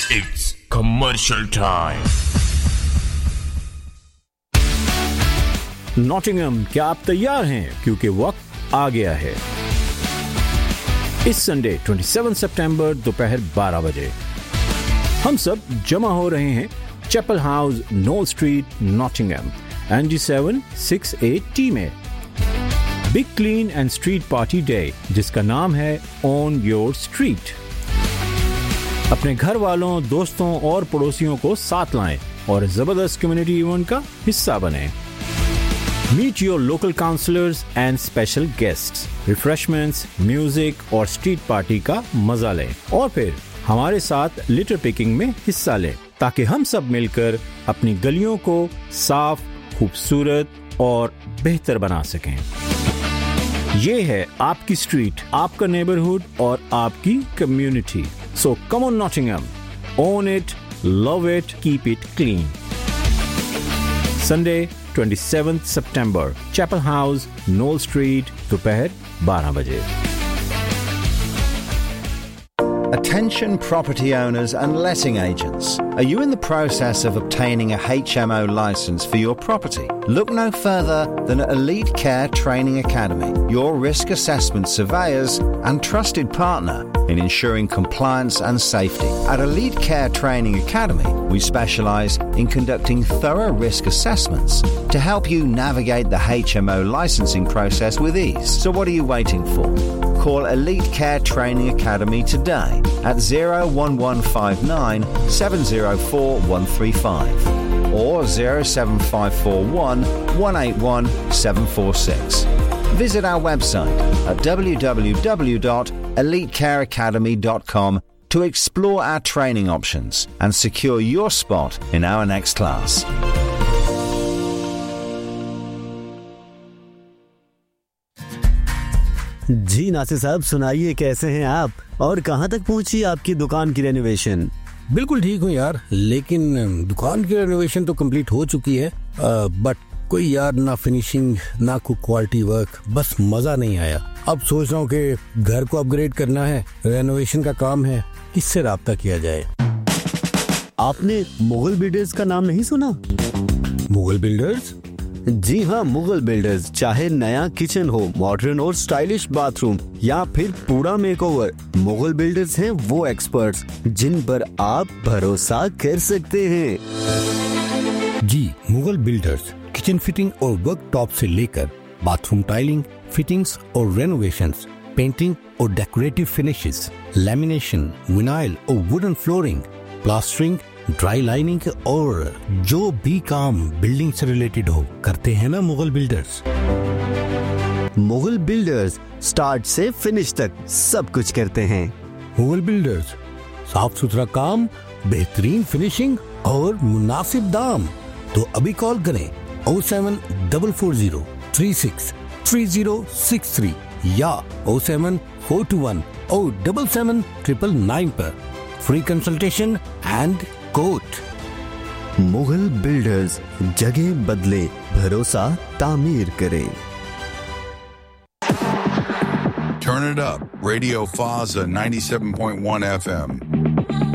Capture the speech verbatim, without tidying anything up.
It's commercial time. Nottingham, क्या आप तैयार हैं? क्योंकि वक्त आ गया है। इस संडे सत्ताईस सितंबर दोपहर बारह बजे हम सब जमा हो रहे हैं chapel house, known street, Nottingham, N G seven six at T में। Big clean and street party day, जिसका नाम है ऑन योर स्ट्रीट। अपने घर वालों, दोस्तों और पड़ोसियों को साथ लाएं और जबरदस्त कम्युनिटी इवेंट का हिस्सा बनें। Meet your local councillors and special guests. Refreshments, music और स्ट्रीट पार्टी का मजा लें और फिर हमारे साथ लिटर पिकिंग में हिस्सा लें, ताकि हम सब मिलकर अपनी गलियों को साफ, खूबसूरत और बेहतर बना सकें। ये है आपकी स्ट्रीट, आपका नेबरहुड और आपकी community. So come on Nottingham, own it, love it, keep it clean. Sunday twenty-seventh September, Chapel House, Knoll Street, दोपहर बारह बजे। Attention property owners and letting agents. Are you in the process of obtaining a H M O license for your property? Look no further than Elite Care Training Academy, your risk assessment surveyors and trusted partner in ensuring compliance and safety. At Elite Care Training Academy, we specialise in conducting thorough risk assessments to help you navigate the H M O licensing process with ease. So what are you waiting for? Call Elite Care Training Academy today at zero one one five nine seven zero four one three five or zero seven five four one one eight one seven four six. Visit our website at w w w dot elite care academy dot com to explore our training options and secure your spot in our next class. जी नासिर साहब, सुनाइए, कैसे हैं आप और कहां तक पहुंची आपकी दुकान की रेनोवेशन? बिल्कुल ठीक हूँ यार, लेकिन दुकान की रेनोवेशन तो कंप्लीट हो चुकी है, बट कोई यार ना फिनिशिंग ना कोई क्वालिटी वर्क, बस मजा नहीं आया। अब सोच रहा हूँ कि घर को अपग्रेड करना है, रेनोवेशन का काम है, किससे राब्ता किया जाए? आपने मुगल बिल्डर्स का नाम नहीं सुना? मुगल बिल्डर्स? जी हाँ, मुगल बिल्डर्स। चाहे नया किचन हो, मॉडर्न और स्टाइलिश बाथरूम या फिर पूरा मेकओवर, मुगल बिल्डर्स हैं वो एक्सपर्ट्स जिन पर आप भरोसा कर सकते हैं। जी, मुगल बिल्डर्स किचन फिटिंग और वर्क टॉप से लेकर बाथरूम टाइलिंग, फिटिंग्स और रेनोवेशंस, पेंटिंग और डेकोरेटिव फिनिशेस, लैमिनेशन, विनाइल और wooden flooring, plastering, dry lining और जो भी काम बिल्डिंग से रिलेटेड हो करते हैं ना Mughal builders. Mughal builders start से फिनिश तक सब कुछ करते हैं। मुगल बिल्डर्स, साफ सुथरा काम, बेहतरीन फिनिशिंग और मुनासिब दाम। तो अभी कॉल करें O seven double four zero three six three zero six three या O seven four to one O double seven triple nine पर free consultation and quote. Mughal builders, जगह बदले, भरोसा तामीर करें। Turn it up. Radio Faza ninety-seven point one F M.